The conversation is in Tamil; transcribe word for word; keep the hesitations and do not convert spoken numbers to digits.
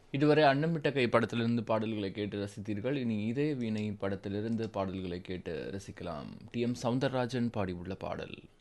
இதுவரை அன்னமிட்ட கை படத்திலிருந்து பாடல்களை கேட்டு ரசித்தீர்கள். இனி இதய வீணை படத்திலிருந்து பாடல்களை கேட்டு ரசிக்கலாம். டி எம் சௌந்தரராஜன் பாடியுள்ள பாடல்.